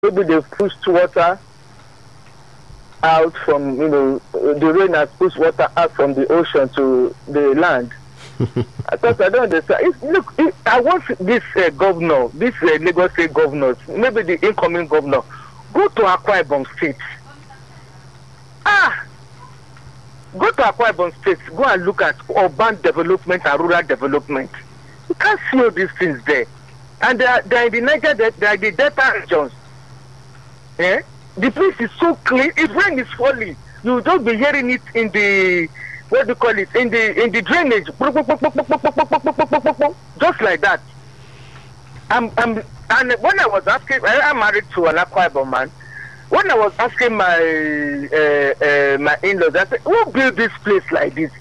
Maybe they've pushed water out from, the rain has pushed water out from the ocean to the land. I thought I don't understand. I want this governor, this Lagos State governor, maybe the incoming governor, go to Akwa Ibom State. Go to Akwa Ibom State, go and look at urban development and rural development. You can't see all these things there. And they are in the Niger, they are the Delta regions. Yeah? The place is so clean. If rain is falling, you will just be hearing it in the, what do you call it, in the drainage. Just like that. And when I was asking, I'm married to an Akwa Ibom man. When I was asking my my in-laws, I said, who built this place like this?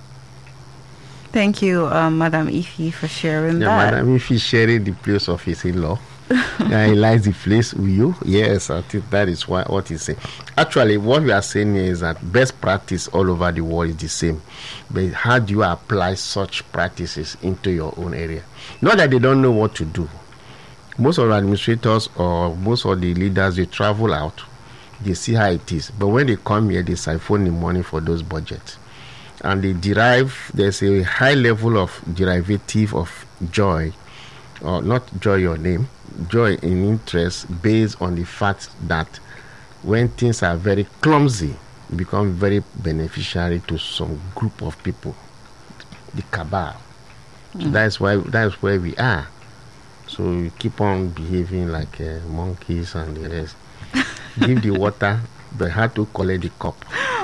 Thank you, Madam Ife, for sharing that. Madam Ife sharing the place of his in-law. He likes the place with you. Yes, I think that is what he's saying. Actually, what we are saying here is that best practice all over the world is the same. But how do you apply such practices into your own area? Not that they don't know what to do. Most of the administrators or most of the leaders, they travel out, they see how it is. But when they come here, they siphon the money for those budgets. And they there's a high level of derivative of joy, or not joy your name, joy in interest based on the fact that when things are very clumsy, it becomes very beneficiary to some group of people, the cabal. So that's where we are. So you keep on behaving like monkeys and the rest. Give the water, but how to collect the cup.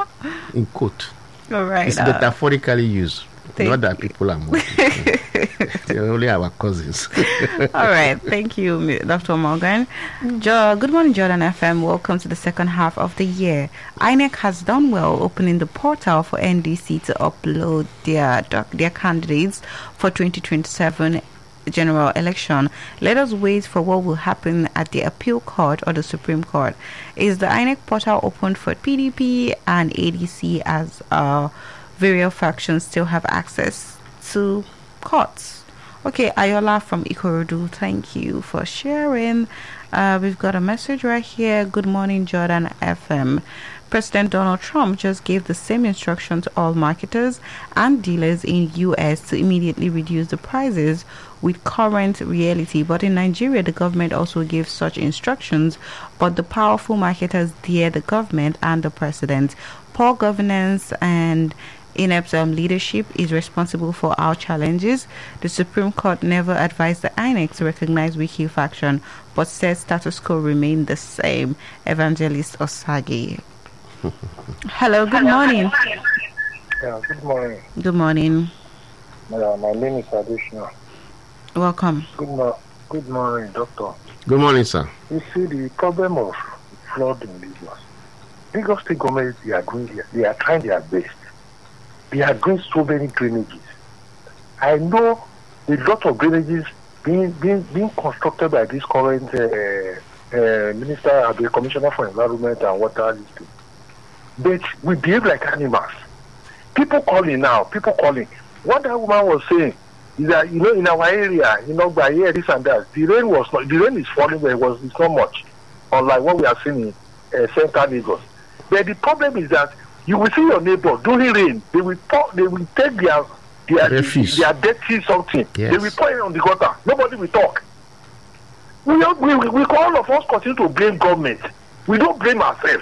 In quote. All right. It's metaphorically used. Not that people are monkeys. They're only our cousins. All right. Thank you, Dr. Morgan. Good morning, Jordan FM. Welcome to the second half of the year. INEC has done well opening the portal for NDC to upload their candidates for 2027 general election. Let us wait for what will happen at the appeal court or the Supreme Court. Is the INEC portal opened for PDP and ADC as various factions still have access to courts? Okay, Ayola from Ikorodu, thank you for sharing. We've got a message right here. Good morning, Jordan FM. President Donald Trump just gave the same instruction to all marketers and dealers in U.S. to immediately reduce the prices with current reality. But in Nigeria, the government also gave such instructions, but the powerful marketers dare the government and the president. Poor governance and inept leadership is responsible for our challenges. The Supreme Court never advised the INEC to recognize Wiki faction, but said status quo remained the same. Evangelist Osagi. Hello, good morning. Yeah, good morning. Good morning. My name is Adishna. Welcome. Good morning, Doctor. Good morning, sir. You see, the problem of flood in Lagos State government, they are trying their best. They are doing so many drainages. I know a lot of drainages being constructed by this current minister, the Commissioner for Environment and Water. But we behave like animals. People calling. What that woman was saying is that, in our area, by here, this and that, the rain is falling, but it's not much, unlike what we are seeing in Central Lagos. But the problem is that you will see your neighbor during rain, they will take their dirty something. Yes. They will pour it on the gutter. Nobody will talk. We all of us continue to blame government. We don't blame ourselves.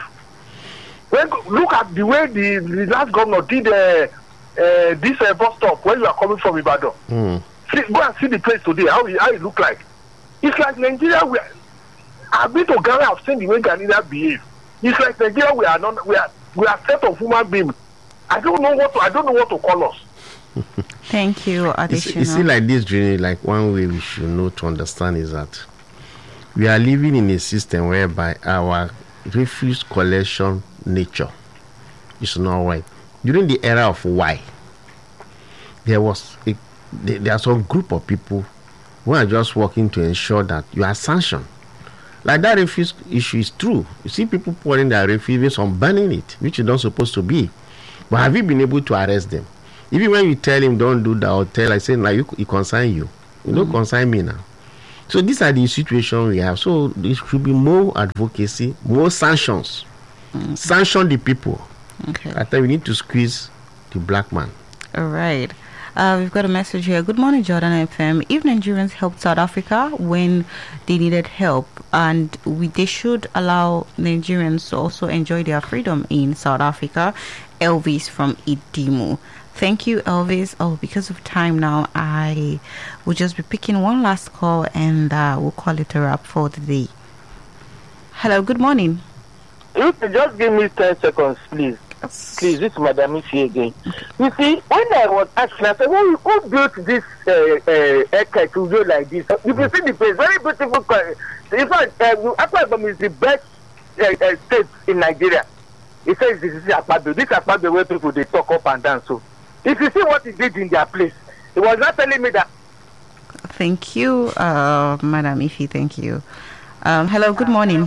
Look at the way the last governor did this bus stop where you are coming from Ibadan. Go and see the place today, how it look like. It's like Nigeria. I've been to Ghana, I've seen the way Ghanaians behave. It's like Nigeria, we are set of human beings. I don't know what to call us. Thank you, additional. You see, like this journey, like one way we should know to understand is that we are living in a system whereby our refuse collection nature is not right. During the era of Y, there are some group of people who are just working to ensure that you are sanctioned. Like that refuse issue is true. You see people pouring their refuse on burning it, which is not supposed to be. But have you been able to arrest them? Even when you tell him don't do that, or I say, like, you consign you. You don't consign me now. So these are the situations we have. So there should be more advocacy, more sanctions. Sanction the people. Okay. I think we need to squeeze the black man. All right. We've got a message here. Good morning, Jordan FM. If Nigerians helped South Africa when they needed help, and they should allow Nigerians to also enjoy their freedom in South Africa. Elvis from Idimu. Thank you, Elvis. Oh, because of time now, I will just be picking one last call, and we'll call it a wrap for the day. Hello, good morning. You can just give me 10 seconds, please. Please, this is Madam Ifi again. You see, when I was asking, I said, who built this aircraft to go like this? You can see the place, very beautiful. In fact, Akwa Ibom is the best state in Nigeria. He says this is Akpabio. This Akpabio where people they talk up and down. So, if you see what he did in their place, he was not telling me that. Thank you, Madam Ifi. Thank you. Hello, good morning.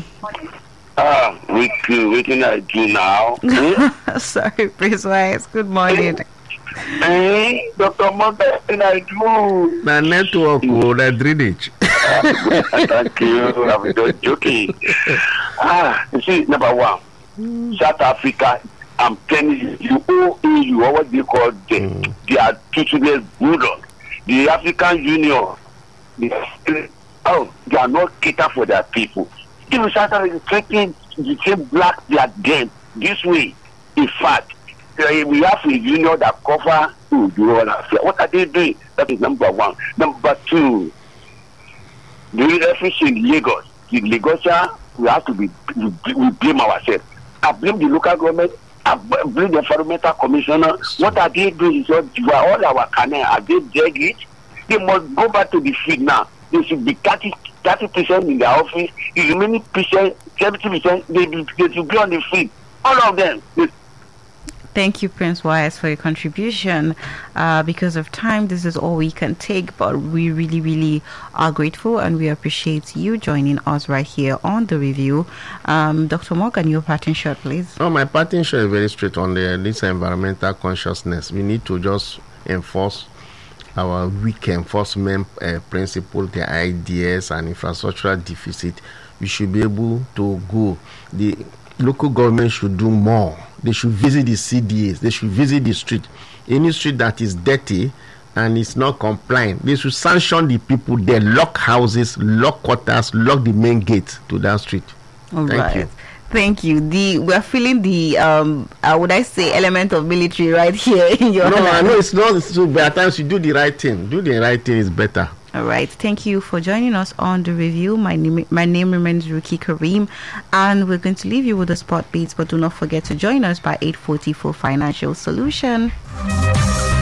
What can I do now? Sorry, Prince Wise. Good morning. Hey, Dr. Monte, what can I do? The network or the drainage. Thank you. I'm just joking. You see, number one, South Africa, I'm telling you, OAU, or what they call them, they are toothless bulldogs. The African Union, they are not cater for their people. Even South Africa is taking the same black blood them this way. In fact, we have a union that cover the whole affair. What are they doing? That is number one. Number two, the refugees in Lagos. The Lagosian, we have to we blame ourselves. I blame the local government. I blame the environmental commissioner. What are they doing? So, all our canal, are they dead it? They must go back to the field now. They should be 30% in their office. The remaining percent, 70%, they should be on the field. All of them. Thank you, Prince Wise, for your contribution. Because of time, this is all we can take, but we really, really are grateful, and we appreciate you joining us right here on The Review. Dr. Morgan, your parting shot, please. Oh, my parting shot is very straight on this environmental consciousness. We need to just enforce our weak enforcement principle, the ideas and infrastructural deficit. We should be able to go. The local government should do more. They should visit the CDAs. They should visit the street. Any street that is dirty and is not compliant, they should sanction the people. They lock houses, lock quarters, lock the main gate to that street. Thank you. Thank you. We're feeling the would I say element of military right here in your No, I know it's not so, but at times you do the right thing. Do the right thing is better. All right. Thank you for joining us on The Review. My name remains Ruki Kareem, and we're going to leave you with the spot beats, but do not forget to join us by 8:40 for Financial Solution.